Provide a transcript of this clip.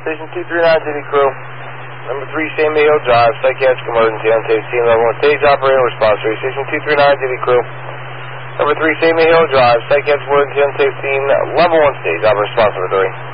Station 239 City Crew. Number 3, San Hill Drive, psychiatric emergency on stage scene, level 1 stage operator response rate. Station 239 City Crew. Number 3, San Hill Drive, psychiatric emergency on stage scene, level 1 stage operator response, number 3.